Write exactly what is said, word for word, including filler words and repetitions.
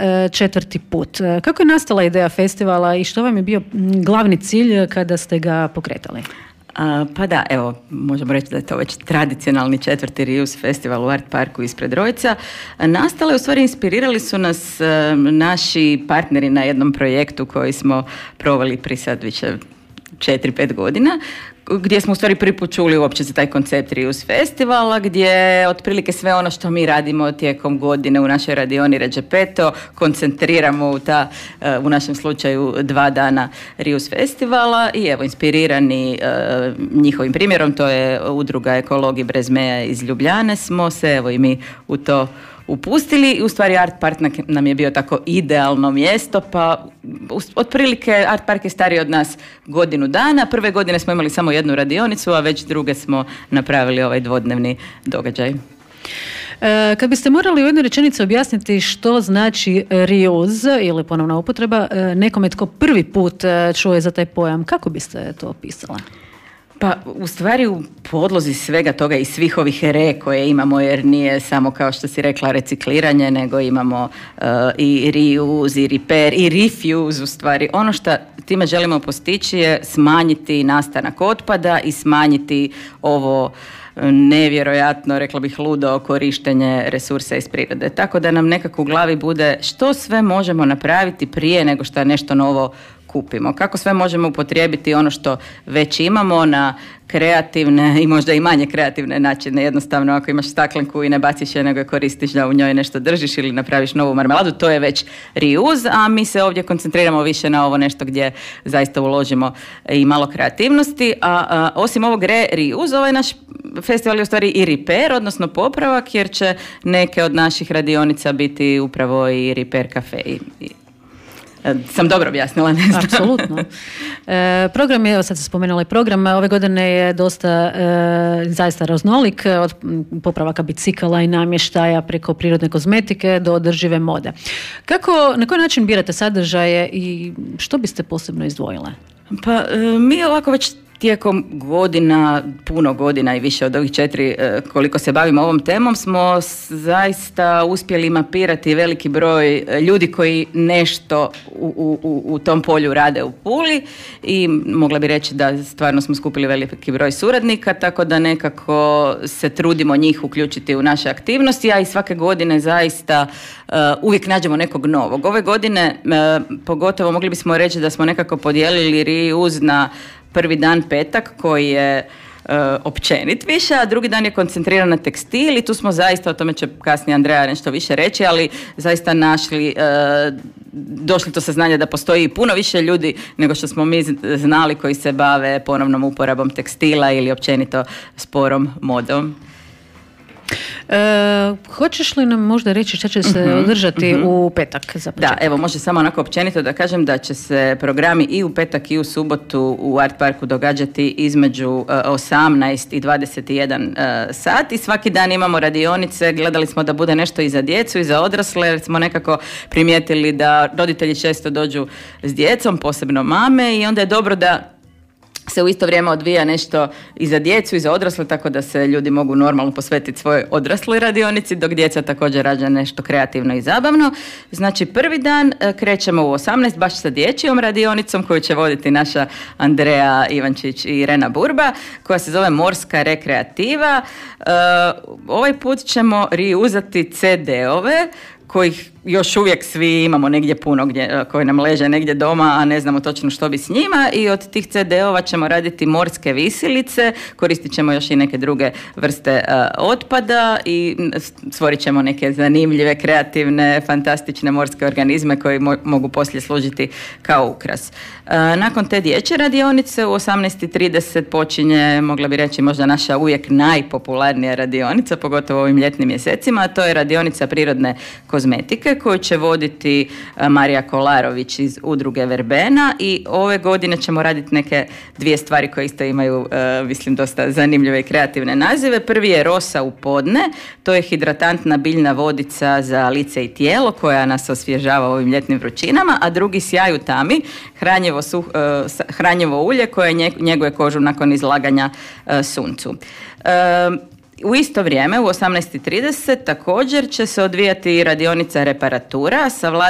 četvrti put. Kako je nastala ideja festivala i što vam je bio glavni cilj kada ste ga pokretali? A, pa da, evo, možemo reći da je to već tradicionalni četvrti Reuse festival u Art Parku ispred Rojca. Nastale, u stvari, inspirirali su nas a, naši partneri na jednom projektu koji smo proveli prije sad više četiri pet godina, gdje smo u stvari prvi put čuli uopće za taj koncept Reuse festivala, gdje otprilike sve ono što mi radimo tijekom godine u našoj radioni Ređepeto koncentriramo u ta, u našem slučaju, dva dana Reuse festivala i evo, inspirirani uh, njihovim primjerom, to je udruga Ekologi Brezmeja iz Ljubljane, smo se evo i mi u to upustili i u stvari Art Park nam je bio tako idealno mjesto, pa otprilike Art Park je stariji od nas godinu dana. Prve godine smo imali samo jednu radionicu, a već druge smo napravili ovaj dvodnevni događaj. E, kad biste morali u jednoj rečenici objasniti što znači reuse ili ponovna upotreba nekome tko prvi put čuje za taj pojam, kako biste to opisala? Pa u stvari u podlozi svega toga i svih ovih re koje imamo, jer nije samo, kao što si rekla, recikliranje, nego imamo uh, i reuse, i repair, i refuse, u stvari. Ono što time želimo postići je smanjiti nastanak otpada i smanjiti ovo nevjerojatno, rekla bih, ludo korištenje resursa iz prirode. Tako da nam nekako u glavi bude što sve možemo napraviti prije nego što nešto novo kupimo. Kako sve možemo upotrijebiti ono što već imamo na kreativne i možda i manje kreativne načine. Jednostavno, ako imaš staklenku i ne baciš je, nego je koristiš da u njoj nešto držiš ili napraviš novu marmeladu, to je već reuse, a mi se ovdje koncentriramo više na ovo nešto gdje zaista uložimo i malo kreativnosti. A, a osim ovog re, reuse, ovaj naš festival je u stvari i repair, odnosno popravak, jer će neke od naših radionica biti upravo i repair kafe i, i sam dobro objasnila, ne znam. Apsolutno. E, program je, sad se spomenula i program, ove godine je dosta e, zaista raznolik, od popravaka bicikala i namještaja preko prirodne kozmetike do održive mode. Kako, na koji način birate sadržaje i što biste posebno izdvojile? Pa e, mi ovako već tijekom godina, puno godina i više od ovih četiri koliko se bavimo ovom temom, smo zaista uspjeli mapirati veliki broj ljudi koji nešto u, u, u tom polju rade u Puli i mogla bi reći da stvarno smo skupili veliki broj suradnika, tako da nekako se trudimo njih uključiti u naše aktivnosti, a i svake godine zaista uh, uvijek nađemo nekog novog. Ove godine uh, pogotovo mogli bismo reći da smo nekako podijelili reuse na prvi dan petak koji je e, općenit više, a drugi dan je koncentriran na tekstil i tu smo zaista, o tome će kasnije Andreja nešto više reći, ali zaista našli, e, došli to saznanje da postoji puno više ljudi nego što smo mi znali koji se bave ponovnom uporabom tekstila ili općenito sporom modom. E, hoćeš li nam možda reći što će se uh-huh, održati uh-huh. u petak za početak? Da, evo, može samo onako općenito da kažem da će se programi i u petak i u subotu u Art Parku događati između uh, osamnaest i dvadeset jedan uh, sat i svaki dan imamo radionice. Gledali smo da bude nešto i za djecu i za odrasle, jer smo nekako primijetili da roditelji često dođu s djecom, posebno mame, i onda je dobro da se u isto vrijeme odvija nešto i za djecu i za odrasle, tako da se ljudi mogu normalno posvetiti svojoj odrasloj radionici, dok djeca također rađa nešto kreativno i zabavno. Znači, prvi dan krećemo u osamnaest baš sa dječjom radionicom koju će voditi naša Andreja Ivančić i Irena Burba, koja se zove Morska rekreativa. Uh, ovaj put ćemo reuzati ce de-ove, kojih još uvijek svi imamo negdje puno, gdje, koji nam leže negdje doma, a ne znamo točno što bi s njima, i od tih ce de-ova ćemo raditi morske visilice, koristit ćemo još i neke druge vrste uh, otpada i stvorit ćemo neke zanimljive, kreativne, fantastične morske organizme koji mo- mogu poslije služiti kao ukras. Uh, nakon te dječje radionice u osamnaest i trideset počinje, mogla bi reći, možda naša uvijek najpopularnija radionica, pogotovo u ovim ljetnim mjesecima, a to je radionica prirodne kozmetike koju će voditi Marija Kolarović iz udruge Verbena, i ove godine ćemo raditi neke dvije stvari koje isto imaju, uh, mislim, dosta zanimljive i kreativne nazive. Prvi je Rosa u podne, to je hidratantna biljna vodica za lice i tijelo koja nas osvježava u ovim ljetnim vrućinama, a drugi Sjaj u tami, hranjivo, suh, uh, hranjivo ulje koje njeguje kožu nakon izlaganja uh, suncu. Uh, U isto vrijeme, u osamnaest i trideset također će se odvijati radionica reparatura sa